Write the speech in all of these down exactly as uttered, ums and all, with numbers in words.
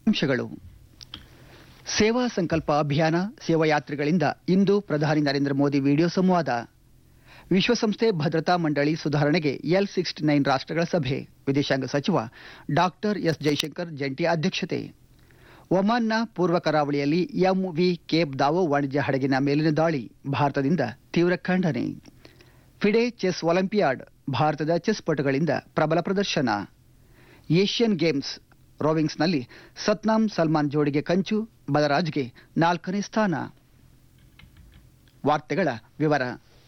ಅಂಶಗಳು. ಸೇವಾ ಸಂಕಲ್ಪ ಅಭಿಯಾನ, ಸೇವಾಯಾತ್ರಿಗಳಿಂದ ಇಂದು ಪ್ರಧಾನಿ ನರೇಂದ್ರ ಮೋದಿ ವಿಡಿಯೋ ಸಂವಾದ. ವಿಶ್ವಸಂಸ್ಥೆ ಭದ್ರತಾ ಮಂಡಳಿ ಸುಧಾರಣೆಗೆ ಎಲ್ ಸಿಕ್ಸ್ಟಿ ನೈನ್ ರಾಷ್ಟ್ರಗಳ ಸಭೆ, ವಿದೇಶಾಂಗ ಸಚಿವ ಡಾಕ್ಟರ್ ಎಸ್ ಜೈಶಂಕರ್ ಜಂಟಿ ಅಧ್ಯಕ್ಷತೆ. ಒಮಾನ್ನ ಪೂರ್ವ ಕರಾವಳಿಯಲ್ಲಿ ಎಂವಿ ಕೇಪ್ ದಾವೋ ವಾಣಿಜ್ಯ ಹಡಗಿನ ಮೇಲಿನ ದಾಳಿ, ಭಾರತದಿಂದ ತೀವ್ರ ಖಂಡನೆ. ಫಿಡೆ ಚೆಸ್ ಒಲಿಂಪಿಯಾಡ್, ಭಾರತದ ಚೆಸ್ ಪಟುಗಳಿಂದ ಪ್ರಬಲ ಪ್ರದರ್ಶನ. ಏಷ್ಯನ್ ಗೇಮ್ಸ್ ರೋವಿಂಗ್ಸ್ನಲ್ಲಿ ಸತ್ನಾಮ್ ಸಲ್ಮಾನ್ ಜೋಡಿಗೆ ಕಂಚು, ಬಲರಾಜ್ಗೆ ನಾಲ್ಕನೇ ಸ್ಥಾನ. ವಾರ್ತೆಗಳ ವಿವರ.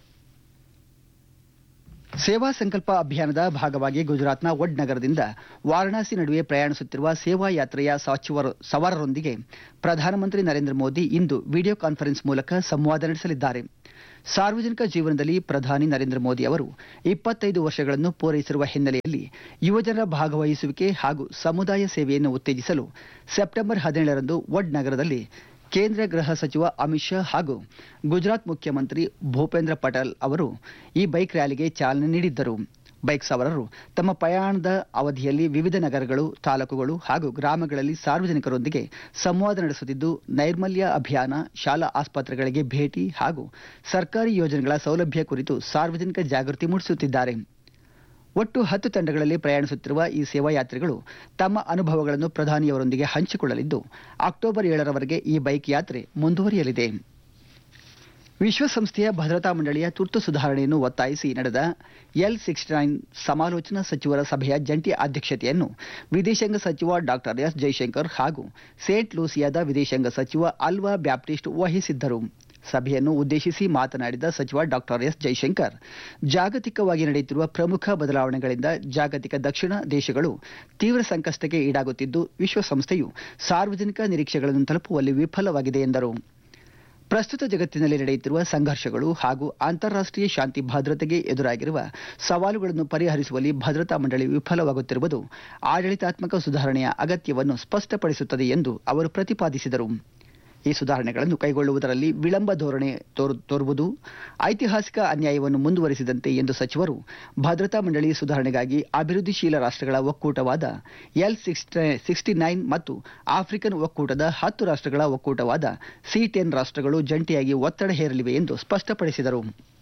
ಸೇವಾ ಸಂಕಲ್ಪ ಅಭಿಯಾನದ ಭಾಗವಾಗಿ ಗುಜರಾತ್ನ ವಡ್ ನಗರದಿಂದ ವಾರಣಾಸಿ ನಡುವೆ ಪ್ರಯಾಣಿಸುತ್ತಿರುವ ಸೇವಾ ಯಾತ್ರೆಯ ಸವಾರರೊಂದಿಗೆ ಪ್ರಧಾನಮಂತ್ರಿ ನರೇಂದ್ರ ಮೋದಿ ಇಂದು ವಿಡಿಯೋ ಕಾನ್ಫರೆನ್ಸ್ ಮೂಲಕ ಸಂವಾದ ನಡೆಸಲಿದ್ದಾರೆ. ಸಾರ್ವಜನಿಕ ಜೀವನದಲ್ಲಿ ಪ್ರಧಾನಿ ನರೇಂದ್ರ ಮೋದಿ ಅವರು ಇಪ್ಪತ್ತೈದು ವರ್ಷಗಳನ್ನು ಪೂರೈಸಿರುವ ಹಿನ್ನೆಲೆಯಲ್ಲಿ ಯುವಜನರ ಭಾಗವಹಿಸುವಿಕೆ ಹಾಗೂ ಸಮುದಾಯ ಸೇವೆಯನ್ನು ಉತ್ತೇಜಿಸಲು ಸೆಪ್ಟೆಂಬರ್ ಹದಿನೇಳರಂದು ವಡ್ ನಗರದಲ್ಲಿ ಕೇಂದ್ರ ಗೃಹ ಸಚಿವ ಅಮಿತ್ ಶಾ ಹಾಗೂ ಗುಜರಾತ್ ಮುಖ್ಯಮಂತ್ರಿ ಭೂಪೇಂದ್ರ ಪಟೇಲ್ ಅವರು ಈ ಬೈಕ್ ರ್ಯಾಲಿಗೆ ಚಾಲನೆ ನೀಡಿದ್ದರು. ಬೈಕ್ ಸವಾರರು ತಮ್ಮ ಪ್ರಯಾಣದ ಅವಧಿಯಲ್ಲಿ ವಿವಿಧ ನಗರಗಳು, ತಾಲೂಕುಗಳು ಹಾಗೂ ಗ್ರಾಮಗಳಲ್ಲಿ ಸಾರ್ವಜನಿಕರೊಂದಿಗೆ ಸಂವಾದ ನಡೆಸುತ್ತಿದ್ದು, ನೈರ್ಮಲ್ಯ ಅಭಿಯಾನ, ಶಾಲಾ ಆಸ್ಪತ್ರೆಗಳಿಗೆ ಭೇಟಿ ಹಾಗೂ ಸರ್ಕಾರಿ ಯೋಜನೆಗಳ ಸೌಲಭ್ಯ ಕುರಿತು ಸಾರ್ವಜನಿಕ ಜಾಗೃತಿ ಮೂಡಿಸುತ್ತಿದ್ದಾರೆ. ಒಟ್ಟು ಹತ್ತು ತಂಡಗಳಲ್ಲಿ ಪ್ರಯಾಣಿಸುತ್ತಿರುವ ಈ ಸೇವಾಯಾತ್ರಿಗಳು ತಮ್ಮ ಅನುಭವಗಳನ್ನು ಪ್ರಧಾನಿಯವರೊಂದಿಗೆ ಹಂಚಿಕೊಳ್ಳಲಿದ್ದು, ಅಕ್ಟೋಬರ್ ಏಳರವರೆಗೆ ಈ ಬೈಕ್ ಯಾತ್ರೆ ಮುಂದುವರಿಯಲಿದೆ. ವಿಶ್ವಸಂಸ್ಥೆಯ ಭದ್ರತಾ ಮಂಡಳಿಯ ತುರ್ತು ಸುಧಾರಣೆಯನ್ನು ಒತ್ತಾಯಿಸಿ ನಡೆದ ಎಲ್ ಸಿಕ್ಸ್ಟಿ ನೈನ್ ಸಮಾಲೋಚನಾ ಸಚಿವರ ಸಭೆಯ ಜಂಟಿ ಅಧ್ಯಕ್ಷತೆಯನ್ನು ವಿದೇಶಾಂಗ ಸಚಿವ ಡಾಕ್ಟರ್ ಎಸ್ ಜೈಶಂಕರ್ ಹಾಗೂ ಸೇಂಟ್ ಲೂಸಿಯಾದ ವಿದೇಶಾಂಗ ಸಚಿವ ಅಲ್ವಾ ಬ್ಯಾಪ್ಟಿಸ್ಟ್ ವಹಿಸಿದ್ದರು. ಸಭೆಯನ್ನು ಉದ್ದೇಶಿಸಿ ಮಾತನಾಡಿದ ಸಚಿವ ಡಾಕ್ಟರ್ ಎಸ್ ಜೈಶಂಕರ್, ಜಾಗತಿಕವಾಗಿ ನಡೆಯುತ್ತಿರುವ ಪ್ರಮುಖ ಬದಲಾವಣೆಗಳಿಂದ ಜಾಗತಿಕ ದಕ್ಷಿಣ ದೇಶಗಳು ತೀವ್ರ ಸಂಕಷ್ಟಕ್ಕೆ ಈಡಾಗುತ್ತಿದ್ದು, ವಿಶ್ವಸಂಸ್ಥೆಯು ಸಾರ್ವಜನಿಕ ನಿರೀಕ್ಷೆಗಳನ್ನು ತಲುಪುವಲ್ಲಿ ವಿಫಲವಾಗಿದೆ ಎಂದರು. ಪ್ರಸ್ತುತ ಜಗತ್ತಿನಲ್ಲಿ ನಡೆಯುತ್ತಿರುವ ಸಂಘರ್ಷಗಳು ಹಾಗೂ ಅಂತಾರಾಷ್ಟ್ರೀಯ ಶಾಂತಿ ಭದ್ರತೆಗೆ ಎದುರಾಗಿರುವ ಸವಾಲುಗಳನ್ನು ಪರಿಹರಿಸುವಲ್ಲಿ ಭದ್ರತಾ ಮಂಡಳಿ ವಿಫಲವಾಗುತ್ತಿರುವುದು ಆಡಳಿತಾತ್ಮಕ ಸುಧಾರಣೆಯ ಅಗತ್ಯವನ್ನು ಸ್ಪಷ್ಟಪಡಿಸುತ್ತದೆ ಎಂದು ಅವರು ಪ್ರತಿಪಾದಿಸಿದರು. ಈ ಸುಧಾರಣೆಗಳನ್ನು ಕೈಗೊಳ್ಳುವುದರಲ್ಲಿ ವಿಳಂಬ ಧೋರಣೆ ತೋರುವುದು ಐತಿಹಾಸಿಕ ಅನ್ಯಾಯವನ್ನು ಮುಂದುವರಿಸಿದಂತೆ ಎಂದು ಸಚಿವರು ಭದ್ರತಾ ಮಂಡಳಿ ಸುಧಾರಣೆಗಾಗಿ ಅಭಿವೃದ್ಧಿಶೀಲ ರಾಷ್ಟ್ರಗಳ ಒಕ್ಕೂಟವಾದ ಎಲ್ ಸಿಕ್ಸ್ಟಿ ನೈನ್ ಮತ್ತು ಆಫ್ರಿಕನ್ ಒಕ್ಕೂಟದ ಹತ್ತು ರಾಷ್ಟ್ರಗಳ ಒಕ್ಕೂಟವಾದ ಸಿ ಟೆನ್ ರಾಷ್ಟ್ರಗಳು ಜಂಟಿಯಾಗಿ ಒತ್ತಡ ಹೇರಲಿವೆ ಎಂದು ಸ್ಪಷ್ಟಪಡಿಸಿದರು.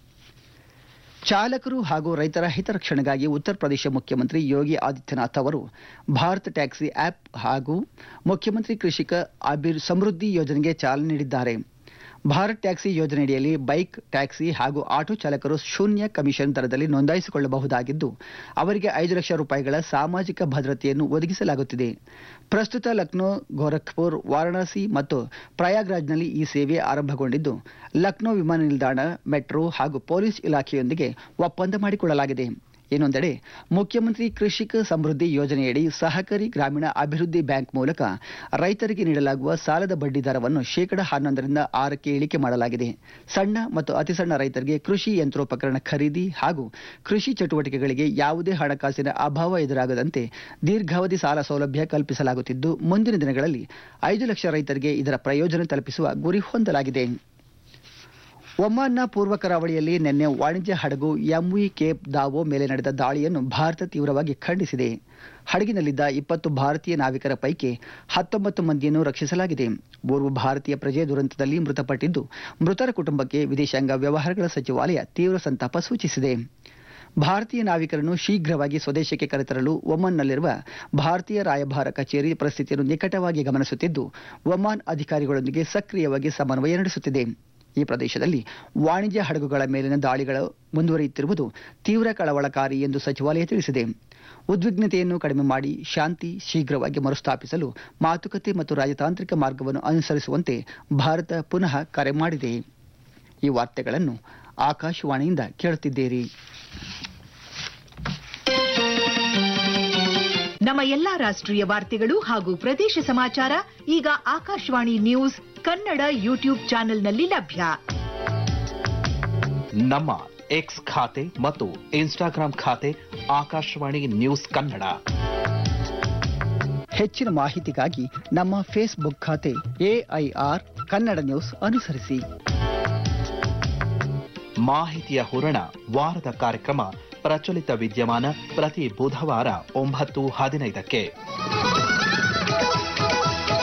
ಚಾಲಕರು ಹಾಗೂ ರೈತರ ಹಿತರಕ್ಷಣೆಗಾಗಿ ಉತ್ತರ ಪ್ರದೇಶ ಮುಖ್ಯಮಂತ್ರಿ ಯೋಗಿ ಆದಿತ್ಯನಾಥ್ ಅವರು ಭಾರತ್ ಟ್ಯಾಕ್ಸಿ ಆಪ್ ಹಾಗೂ ಮುಖ್ಯಮಂತ್ರಿ ಕೃಷಿಕ ಅಭಿರ್ ಸಮೃದ್ಧಿ ಯೋಜನೆಗೆ ಚಾಲನೆ ನೀಡಿದ್ದಾರೆ. ಭಾರತ್ ಟ್ಯಾಕ್ಸಿ ಯೋಜನೆಯಡಿಯಲ್ಲಿ ಬೈಕ್, ಟ್ಯಾಕ್ಸಿ ಹಾಗೂ ಆಟೋ ಚಾಲಕರು ಶೂನ್ಯ ಕಮಿಷನ್ ದರದಲ್ಲಿ ನೋಂದಾಯಿಸಿಕೊಳ್ಳಬಹುದಾಗಿದ್ದು, ಅವರಿಗೆ ಐದು ಲಕ್ಷ ರೂಪಾಯಿಗಳ ಸಾಮಾಜಿಕ ಭದ್ರತೆಯನ್ನು ಒದಗಿಸಲಾಗುತ್ತಿದೆ. ಪ್ರಸ್ತುತ ಲಕ್ನೋ, ಗೋರಖ್ಪುರ್, ವಾರಣಾಸಿ ಮತ್ತು ಪ್ರಯಾಗ್ರಾಜ್ನಲ್ಲಿ ಈ ಸೇವೆ ಆರಂಭಗೊಂಡಿದ್ದು, ಲಕ್ನೋ ವಿಮಾನ ನಿಲ್ದಾಣ, ಮೆಟ್ರೋ ಹಾಗೂ ಪೊಲೀಸ್ ಇಲಾಖೆಯೊಂದಿಗೆ ಒಪ್ಪಂದ ಮಾಡಿಕೊಳ್ಳಲಾಗಿದೆ. ಇನ್ನೊಂದೆಡೆ ಮುಖ್ಯಮಂತ್ರಿ ಕೃಷಿಕ ಸಮೃದ್ಧಿ ಯೋಜನೆಯಡಿ ಸಹಕಾರಿ ಗ್ರಾಮೀಣ ಅಭಿವೃದ್ಧಿ ಬ್ಯಾಂಕ್ ಮೂಲಕ ರೈತರಿಗೆ ನೀಡಲಾಗುವ ಸಾಲದ ಬಡ್ಡಿ ದರವನ್ನು ಶೇಕಡ ಹನ್ನೊಂದರಿಂದ ಆರಕ್ಕೆ ಇಳಿಕೆ ಮಾಡಲಾಗಿದೆ. ಸಣ್ಣ ಮತ್ತು ಅತಿಸಣ್ಣ ರೈತರಿಗೆ ಕೃಷಿ ಯಂತ್ರೋಪಕರಣ ಖರೀದಿ ಹಾಗೂ ಕೃಷಿ ಚಟುವಟಿಕೆಗಳಿಗೆ ಯಾವುದೇ ಹಣಕಾಸಿನ ಅಭಾವ ಎದುರಾಗದಂತೆ ದೀರ್ಘಾವಧಿ ಸಾಲ ಸೌಲಭ್ಯ ಕಲ್ಪಿಸಲಾಗುತ್ತಿದ್ದು, ಮುಂದಿನ ದಿನಗಳಲ್ಲಿ ಐದು ಲಕ್ಷ ರೈತರಿಗೆ ಇದರ ಪ್ರಯೋಜನ ತಲುಪಿಸುವ ಗುರಿ ಹೊಂದಲಾಗಿದೆ. ಒಮಾನ್ನ ಪೂರ್ವ ಕರಾವಳಿಯಲ್ಲಿ ನಿನ್ನೆ ವಾಣಿಜ್ಯ ಹಡಗು ಎಂವಿ ಕೇಪ್ ದಾವೋ ಮೇಲೆ ನಡೆದ ದಾಳಿಯನ್ನು ಭಾರತ ತೀವ್ರವಾಗಿ ಖಂಡಿಸಿದೆ. ಹಡಗಿನಲ್ಲಿದ್ದ ಇಪ್ಪತ್ತು ಭಾರತೀಯ ನಾವಿಕರ ಪೈಕಿ ಹತ್ತೊಂಬತ್ತು ಮಂದಿಯನ್ನು ರಕ್ಷಿಸಲಾಗಿದೆ. ಓರ್ವ ಭಾರತೀಯ ಪ್ರಜೆ ದುರಂತದಲ್ಲಿ ಮೃತಪಟ್ಟಿದ್ದು, ಮೃತರ ಕುಟುಂಬಕ್ಕೆ ವಿದೇಶಾಂಗ ವ್ಯವಹಾರಗಳ ಸಚಿವಾಲಯ ತೀವ್ರ ಸಂತಾಪ ಸೂಚಿಸಿದೆ. ಭಾರತೀಯ ನಾವಿಕರನ್ನು ಶೀಘ್ರವಾಗಿ ಸ್ವದೇಶಕ್ಕೆ ಕರೆತರಲು ಒಮಾನ್ನಲ್ಲಿರುವ ಭಾರತೀಯ ರಾಯಭಾರ ಕಚೇರಿ ಪರಿಸ್ಥಿತಿಯನ್ನು ನಿಕಟವಾಗಿ ಗಮನಿಸುತ್ತಿದ್ದು, ಒಮಾನ್ ಅಧಿಕಾರಿಗಳೊಂದಿಗೆ ಸಕ್ರಿಯವಾಗಿ ಸಮನ್ವಯ ನಡೆಸುತ್ತಿದೆ. ಈ ಪ್ರದೇಶದಲ್ಲಿ ವಾಣಿಜ್ಯ ಹಡಗುಗಳ ಮೇಲಿನ ದಾಳಿಗಳು ಮುಂದುವರಿಯುತ್ತಿರುವುದು ತೀವ್ರ ಕಳವಳಕಾರಿ ಎಂದು ಸಚಿವಾಲಯ ತಿಳಿಸಿದೆ. ಉದ್ವಿಗ್ನತೆಯನ್ನು ಕಡಿಮೆ ಮಾಡಿ ಶಾಂತಿ ಶೀಘ್ರವಾಗಿ ಮರುಸ್ಥಾಪಿಸಲು ಮಾತುಕತೆ ಮತ್ತು ರಾಜತಾಂತ್ರಿಕ ಮಾರ್ಗವನ್ನು ಅನುಸರಿಸುವಂತೆ ಭಾರತ ಪುನಃ ಕರೆ ಮಾಡಿದೆ. ಈ ವಾರ್ತೆಗಳನ್ನು ಆಕಾಶವಾಣಿಯಿಂದ ಕೇಳುತ್ತಿದ್ದೀರಿ. ನಮ್ಮ ಎಲ್ಲಾ ರಾಷ್ಟ್ರೀಯ ವಾರ್ತೆಗಳು ಹಾಗೂ ಪ್ರದೇಶ ಸಮಾಚಾರ ಈಗ ಆಕಾಶವಾಣಿ ನ್ಯೂಸ್ ಕನ್ನಡ ಯೂಟ್ಯೂಬ್ ಚಾನೆಲ್ನಲ್ಲಿ ಲಭ್ಯ. ನಮ್ಮ ಎಕ್ಸ್ ಖಾತೆ ಮತ್ತು ಇನ್ಸ್ಟಾಗ್ರಾಂ ಖಾತೆ ಆಕಾಶವಾಣಿ ನ್ಯೂಸ್ ಕನ್ನಡ. ಹೆಚ್ಚಿನ ಮಾಹಿತಿಗಾಗಿ ನಮ್ಮ ಫೇಸ್ಬುಕ್ ಖಾತೆ ಎಐಆರ್ ಕನ್ನಡ ನ್ಯೂಸ್ ಅನುಸರಿಸಿ. ಮಾಹಿತಿಯ ಹೂರಣ ವಾರದ ಕಾರ್ಯಕ್ರಮ ಪ್ರಚಲಿತ ವಿದ್ಯಮಾನ ಪ್ರತಿ ಬುಧವಾರ ಒಂಬತ್ತು ಹದಿನೈದಕ್ಕೆ.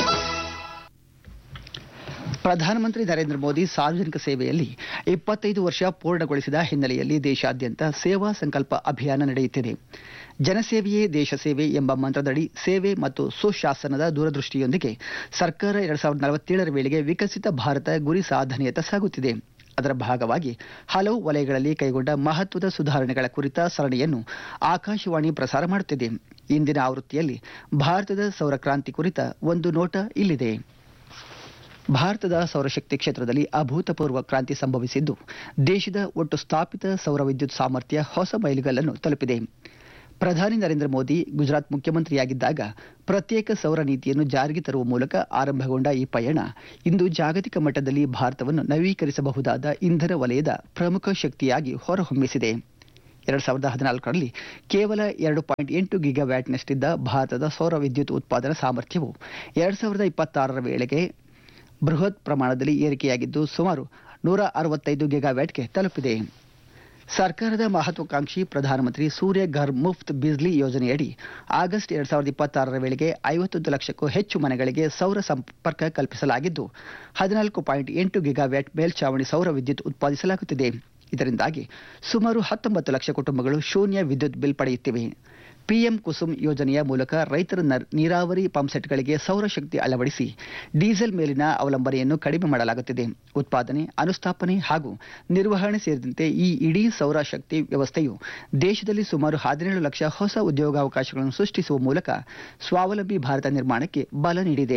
ಪ್ರಧಾನಮಂತ್ರಿ ನರೇಂದ್ರ ಮೋದಿ ಸಾರ್ವಜನಿಕ ಸೇವೆಯಲ್ಲಿ ಇಪ್ಪತ್ತೈದು ವರ್ಷ ಪೂರ್ಣಗೊಳಿಸಿದ ಹಿನ್ನೆಲೆಯಲ್ಲಿ ದೇಶಾದ್ಯಂತ ಸೇವಾ ಸಂಕಲ್ಪ ಅಭಿಯಾನ ನಡೆಯುತ್ತಿದೆ. ಜನಸೇವೆಯೇ ದೇಶ ಸೇವೆ ಎಂಬ ಮಂತ್ರದಡಿ ಸೇವೆ ಮತ್ತು ಸುಶಾಸನದ ದೂರದೃಷ್ಟಿಯೊಂದಿಗೆ ಸರ್ಕಾರ ಎರಡ್ ಸಾವಿರದ ನಲವತ್ತೇಳರ ವೇಳೆಗೆ ವಿಕಸಿತ ಭಾರತ ಗುರಿ ಸಾಧನೆಯತ್ತ ಸಾಗುತ್ತಿದೆ. ಅದರ ಭಾಗವಾಗಿ ಹಲವು ವಲಯಗಳಲ್ಲಿ ಕೈಗೊಂಡ ಮಹತ್ವದ ಸುಧಾರಣೆಗಳ ಕುರಿತ ಸರಣಿಯನ್ನು ಆಕಾಶವಾಣಿ ಪ್ರಸಾರ ಮಾಡುತ್ತಿದೆ. ಇಂದಿನ ಆವೃತ್ತಿಯಲ್ಲಿ ಭಾರತದ ಸೌರ ಕ್ರಾಂತಿ ಕುರಿತ ಒಂದು ನೋಟ ಇಲ್ಲಿದೆ. ಭಾರತದ ಸೌರಶಕ್ತಿ ಕ್ಷೇತ್ರದಲ್ಲಿ ಅಭೂತಪೂರ್ವ ಕ್ರಾಂತಿ ಸಂಭವಿಸಿದ್ದು, ದೇಶದ ಒಟ್ಟು ಸ್ಥಾಪಿತ ಸೌರ ವಿದ್ಯುತ್ ಸಾಮರ್ಥ್ಯ ಹೊಸ ಮೈಲಿಗಲ್ಲನ್ನು ತಲುಪಿದೆ. ಪ್ರಧಾನಿ ನರೇಂದ್ರ ಮೋದಿ ಗುಜರಾತ್ ಮುಖ್ಯಮಂತ್ರಿಯಾಗಿದ್ದಾಗ ಪ್ರತ್ಯೇಕ ಸೌರ ನೀತಿಯನ್ನು ಜಾರಿಗೆ ತರುವ ಮೂಲಕ ಆರಂಭಗೊಂಡ ಈ ಪಯಣ ಇಂದು ಜಾಗತಿಕ ಮಟ್ಟದಲ್ಲಿ ಭಾರತವನ್ನು ನವೀಕರಿಸಬಹುದಾದ ಇಂಧನ ವಲಯದ ಪ್ರಮುಖ ಶಕ್ತಿಯಾಗಿ ಹೊರಹೊಮ್ಮಿಸಿದೆ. ಎರಡ್ ಸಾವಿರದ ಹದಿನಾಲ್ಕರಲ್ಲಿ ಕೇವಲ ಎರಡು ಪಾಯಿಂಟ್ ಎಂಟು ಗಿಗಾವ್ಯಾಟ್ನಷ್ಟಿದ್ದ ಭಾರತದ ಸೌರ ವಿದ್ಯುತ್ ಉತ್ಪಾದನಾ ಸಾಮರ್ಥ್ಯವು ಎರಡ್ ಸಾವಿರದ ಇಪ್ಪತ್ತಾರರ ವೇಳೆಗೆ ಬೃಹತ್ ಪ್ರಮಾಣದಲ್ಲಿ ಏರಿಕೆಯಾಗಿದ್ದು ಸುಮಾರು ನೂರ ಅರವತ್ತೈದು ಗಿಗಾವ್ಯಾಟ್ಗೆ ತಲುಪಿದೆ. ಸರ್ಕಾರದ ಮಹತ್ವಾಕಾಂಕ್ಷಿ ಪ್ರಧಾನಮಂತ್ರಿ ಸೂರ್ಯ ಘರ್ ಮುಫ್ತ್ ಬಿಜ್ಲಿ ಯೋಜನೆಯಡಿ ಆಗಸ್ಟ್ ಎರಡ್ ಸಾವಿರದ ಇಪ್ಪತ್ತಾರರ ವೇಳೆಗೆ ಐವತ್ತೊಂದು ಲಕ್ಷಕ್ಕೂ ಹೆಚ್ಚು ಮನೆಗಳಿಗೆ ಸೌರ ಸಂಪರ್ಕ ಕಲ್ಪಿಸಲಾಗಿದ್ದು, ಹದಿನಾಲ್ಕು ಪಾಯಿಂಟ್ ಎಂಟು ಗಿಗಾವ್ಯಾಟ್ ಮೇಲ್ಛಾವಣಿ ಸೌರ ವಿದ್ಯುತ್ ಉತ್ಪಾದಿಸಲಾಗುತ್ತಿದೆ. ಇದರಿಂದಾಗಿ ಸುಮಾರು ಹತ್ತೊಂಬತ್ತು ಲಕ್ಷ ಕುಟುಂಬಗಳು ಶೂನ್ಯ ವಿದ್ಯುತ್ ಬಿಲ್ ಪಡೆಯುತ್ತಿವೆ. ಪಿಎಂ ಕುಸುಮ್ ಯೋಜನೆಯ ಮೂಲಕ ರೈತರ ನೀರಾವರಿ ಪಂಪ್ಸೆಟ್ಗಳಿಗೆ ಸೌರಶಕ್ತಿ ಅಳವಡಿಸಿ ಡೀಸೆಲ್ ಮೇಲಿನ ಅವಲಂಬನೆಯನ್ನು ಕಡಿಮೆ ಮಾಡಲಾಗುತ್ತಿದೆ. ಉತ್ಪಾದನೆ, ಅನುಸ್ಥಾಪನೆ ಹಾಗೂ ನಿರ್ವಹಣೆ ಸೇರಿದಂತೆ ಈ ಇಡೀ ಸೌರಶಕ್ತಿ ವ್ಯವಸ್ಥೆಯು ದೇಶದಲ್ಲಿ ಸುಮಾರು ಹದಿನೇಳು ಲಕ್ಷ ಹೊಸ ಉದ್ಯೋಗಾವಕಾಶಗಳನ್ನು ಸೃಷ್ಟಿಸುವ ಮೂಲಕ ಸ್ವಾವಲಂಬಿ ಭಾರತ ನಿರ್ಮಾಣಕ್ಕೆ ಬಲ ನೀಡಿದೆ.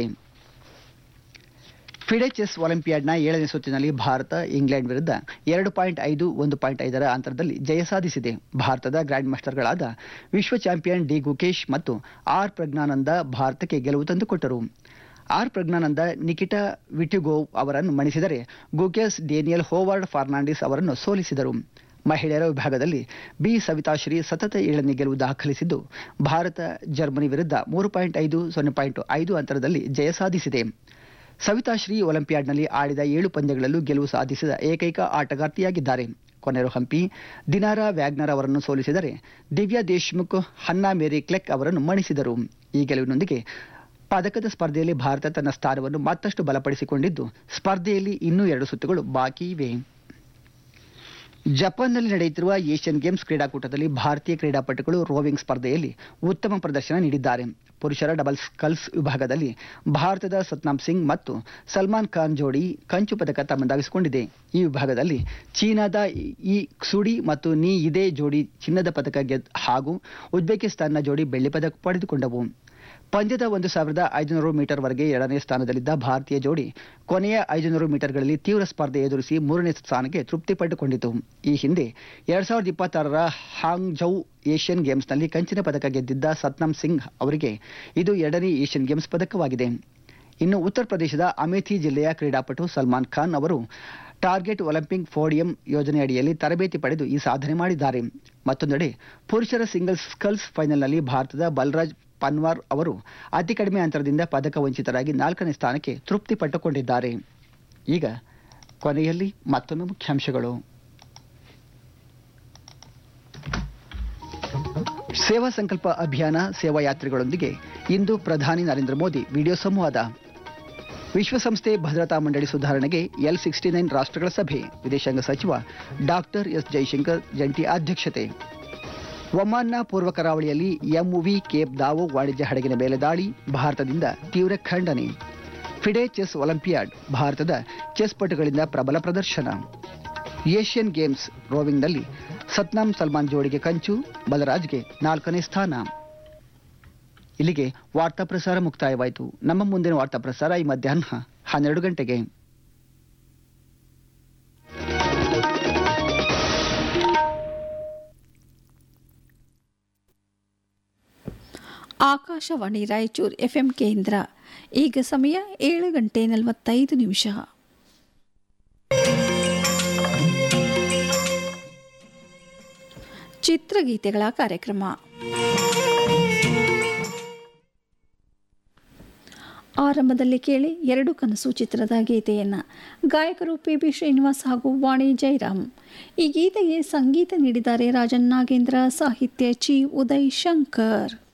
ಫಿಡೆ ಚೆಸ್ ಒಲಿಂಪಿಯಾಡ್ನ ಏಳನೇ ಸುತ್ತಿನಲ್ಲಿ ಭಾರತ ಇಂಗ್ಲೆಂಡ್ ವಿರುದ್ಧ ಎರಡು ಪಾಯಿಂಟ್ ಐದು ಒಂದು ಪಾಯಿಂಟ್ ಐದರ ಅಂತರದಲ್ಲಿ ಜಯ ಸಾಧಿಸಿದೆ. ಭಾರತದ ಗ್ರ್ಯಾಂಡ್ ಮಾಸ್ಟರ್ಗಳಾದ ವಿಶ್ವ ಚಾಂಪಿಯನ್ ಡಿ ಗುಕೇಶ್ ಮತ್ತು ಆರ್ ಪ್ರಜ್ಞಾನಂದ ಭಾರತಕ್ಕೆ ಗೆಲುವು ತಂದುಕೊಟ್ಟರು. ಆರ್ ಪ್ರಜ್ಞಾನಂದ ನಿಕಿಟಾ ವಿಟ್ಯುಗೋವ್ ಅವರನ್ನು ಮಣಿಸಿದರೆ ಗುಕೇಶ್ ಡೇನಿಯಲ್ ಹೋವಾರ್ಡ್ ಫರ್ನಾಂಡಿಸ್ ಅವರನ್ನು ಸೋಲಿಸಿದರು. ಮಹಿಳೆಯರ ವಿಭಾಗದಲ್ಲಿ ಬಿ ಸವಿತಾಶ್ರೀ ಸತತ ಏಳನೇ ಗೆಲುವು ದಾಖಲಿಸಿದ್ದು, ಭಾರತ ಜರ್ಮನಿ ವಿರುದ್ಧ ಮೂರು ಪಾಯಿಂಟ್ ಐದು ಸೊನ್ನೆ ಪಾಯಿಂಟ್ ಐದು ಅಂತರದಲ್ಲಿ ಜಯ ಸಾಧಿಸಿದೆ. ಸವಿತಾಶ್ರೀ ಒಲಿಂಪಿಯಾಡ್ನಲ್ಲಿ ಆಡಿದ ಏಳು ಪಂದ್ಯಗಳಲ್ಲೂ ಗೆಲುವು ಸಾಧಿಸಿದ ಏಕೈಕ ಆಟಗಾರ್ತಿಯಾಗಿದ್ದಾರೆ. ಕೊನೆರು ಹಂಪಿ ದಿನಾರಾ ವ್ಯಾಗ್ನರ್ ಅವರನ್ನು ಸೋಲಿಸಿದರೆ ದಿವ್ಯಾ ದೇಶ್ಮುಖ್ ಹನ್ನಾ ಮೇರಿ ಕ್ಲೆಕ್ ಅವರನ್ನು ಮಣಿಸಿದರು. ಈ ಗೆಲುವಿನೊಂದಿಗೆ ಪದಕದ ಸ್ಪರ್ಧೆಯಲ್ಲಿ ಭಾರತ ತನ್ನ ಸ್ಥಾನವನ್ನು ಮತ್ತಷ್ಟು ಬಲಪಡಿಸಿಕೊಂಡಿದ್ದು, ಸ್ಪರ್ಧೆಯಲ್ಲಿ ಇನ್ನೂ ಎರಡು ಸುತ್ತುಗಳು ಬಾಕಿ ಇವೆ. ಜಪಾನ್ನಲ್ಲಿ ನಡೆಯುತ್ತಿರುವ ಏಷ್ಯನ್ ಗೇಮ್ಸ್ ಕ್ರೀಡಾಕೂಟದಲ್ಲಿ ಭಾರತೀಯ ಕ್ರೀಡಾಪಟುಗಳು ರೋವಿಂಗ್ ಸ್ಪರ್ಧೆಯಲ್ಲಿ ಉತ್ತಮ ಪ್ರದರ್ಶನ ನೀಡಿದ್ದಾರೆ. ಪುರುಷರ ಡಬಲ್ ಸ್ಕಲ್ಸ್ ವಿಭಾಗದಲ್ಲಿ ಭಾರತದ ಸತ್ನಾಮ್ ಸಿಂಗ್ ಮತ್ತು ಸಲ್ಮಾನ್ ಖಾನ್ ಜೋಡಿ ಕಂಚು ಪದಕ ತಮ್ಮದಾಗಿಸಿಕೊಂಡಿದೆ. ಈ ವಿಭಾಗದಲ್ಲಿ ಚೀನಾದ ಈ ಕ್ಸುಡಿ ಮತ್ತು ನೀ ಇದೇ ಜೋಡಿ ಚಿನ್ನದ ಪದಕ ಗೆದ್ದ ಹಾಗೂ ಉಜ್ಬೇಕಿಸ್ತಾನ್ನ ಜೋಡಿ ಬೆಳ್ಳಿ ಪದಕ ಪಡೆದುಕೊಂಡವು. ಪಂದ್ಯದ ಒಂದು ಸಾವಿರದ ಐದುನೂರು ಮೀಟರ್ ವರೆಗೆ ಎರಡನೇ ಸ್ಥಾನದಲ್ಲಿದ್ದ ಭಾರತೀಯ ಜೋಡಿ ಕೊನೆಯ ಐದುನೂರು ಮೀಟರ್ಗಳಲ್ಲಿ ತೀವ್ರ ಸ್ಪರ್ಧೆ ಎದುರಿಸಿ ಮೂರನೇ ಸ್ಥಾನಕ್ಕೆ ತೃಪ್ತಿ ಪಟ್ಟುಕೊಂಡಿತು. ಈ ಹಿಂದೆ ಎರಡ್ ಸಾವಿರದ ಇಪ್ಪತ್ತಾರರ ಹಾಂಗ್ಝೌ ಏಷ್ಯನ್ ಗೇಮ್ಸ್ನಲ್ಲಿ ಕಂಚಿನ ಪದಕ ಗೆದ್ದಿದ್ದ ಸತ್ನಾಮ್ ಸಿಂಗ್ ಅವರಿಗೆ ಇದು ಎರಡನೇ ಏಷ್ಯನ್ ಗೇಮ್ಸ್ ಪದಕವಾಗಿದೆ. ಇನ್ನು ಉತ್ತರ ಪ್ರದೇಶದ ಅಮೇಥಿ ಜಿಲ್ಲೆಯ ಕ್ರೀಡಾಪಟು ಸಲ್ಮಾನ್ ಖಾನ್ ಅವರು ಟಾರ್ಗೆಟ್ ಒಲಿಂಪಿಕ್ ಪೋಡಿಯಂ ಯೋಜನೆಯಡಿಯಲ್ಲಿ ತರಬೇತಿ ಪಡೆದು ಈ ಸಾಧನೆ ಮಾಡಿದ್ದಾರೆ. ಮತ್ತೊಂದೆಡೆ ಪುರುಷರ ಸಿಂಗಲ್ಸ್ ಸ್ಕಲ್ಸ್ ಫೈನಲ್ನಲ್ಲಿ ಭಾರತದ ಬಲರಾಜ್ ಪನ್ವಾರ್ ಅವರು ಅತಿ ಕಡಿಮೆ ಅಂತರದಿಂದ ಪದಕ ವಂಚಿತರಾಗಿ ನಾಲ್ಕನೇ ಸ್ಥಾನಕ್ಕೆ ತೃಪ್ತಿ ಪಟ್ಟುಕೊಂಡಿದ್ದಾರೆ. ಈಗ ಕೊನೆಯಲ್ಲಿ ಮತ್ತೊಮ್ಮೆ ಮುಖ್ಯಾಂಶಗಳು. ಸೇವಾ ಸಂಕಲ್ಪ ಅಭಿಯಾನ ಸೇವಾ ಯಾತ್ರಿಗಳೊಂದಿಗೆ ಇಂದು ಪ್ರಧಾನಿ ನರೇಂದ್ರ ಮೋದಿ ವಿಡಿಯೋ ಸಂವಾದ. ವಿಶ್ವಸಂಸ್ಥೆ ಭದ್ರತಾ ಮಂಡಳಿ ಸುಧಾರಣೆಗೆ ಎಲ್ ಸಿಕ್ಸ್ಟಿ ನೈನ್ ರಾಷ್ಟ್ರಗಳ ಸಭೆ, ವಿದೇಶಾಂಗ ಸಚಿವ ಡಾಕ್ಟರ್ ಎಸ್ ಜೈಶಂಕರ್ ಜಂಟಿ ಅಧ್ಯಕ್ಷತೆ. ಒಮಾನ್ನ ಪೂರ್ವ ಕರಾವಳಿಯಲ್ಲಿ ಎಂವಿ ಕೇಪ್ ದಾವೋ ವಾಣಿಜ್ಯ ಹಡಗಿನ ಮೇಲೆ ದಾಳಿ, ಭಾರತದಿಂದ ತೀವ್ರ ಖಂಡನೆ. ಫಿಡೆ ಚೆಸ್ ಒಲಿಂಪಿಯಾಡ್, ಭಾರತದ ಚೆಸ್ ಪಟುಗಳಿಂದ ಪ್ರಬಲ ಪ್ರದರ್ಶನ. ಏಷ್ಯನ್ ಗೇಮ್ಸ್ ರೋವಿಂಗ್ನಲ್ಲಿ ಸತ್ನಾಮ್ ಸಲ್ಮಾನ್ ಜೋಡಿಗೆ ಕಂಚು, ಬಲರಾಜ್ಗೆ ನಾಲ್ಕನೇ ಸ್ಥಾನ. ಇಲ್ಲಿಗೆ ವಾರ್ತಾ ಪ್ರಸಾರ ಮುಕ್ತಾಯವಾಯಿತು. ನಮ್ಮ ಮುಂದಿನ ವಾರ್ತಾ ಪ್ರಸಾರ ಈ ಮಧ್ಯಾಹ್ನ ಹನ್ನೆರಡು ಗಂಟೆಗೆ. ಆಕಾಶವಾಣಿ ರಾಯಚೂರು ಎಫ್ಎಂ ಕೇಂದ್ರ. ಈಗ ಸಮಯ ಏಳು ಗಂಟೆ ನಲವತ್ತೈದು ನಿಮಿಷ. ಚಿತ್ರಗೀತೆಗಳ ಕಾರ್ಯಕ್ರಮ. ಆರಂಭದಲ್ಲಿ ಕೇಳಿ ಎರಡು ಕನಸು ಚಿತ್ರದ ಗೀತೆಯನ್ನು. ಗಾಯಕರು ಪಿ ಬಿ ಶ್ರೀನಿವಾಸ್ ಹಾಗೂ ವಾಣಿ ಜೈರಾಮ್. ಈ ಗೀತೆಗೆ ಸಂಗೀತ ನೀಡಿದ್ದಾರೆ ರಾಜನ್ ನಾಗೇಂದ್ರ, ಸಾಹಿತ್ಯ ಚಿ ಉದಯ್ ಶಂಕರ್.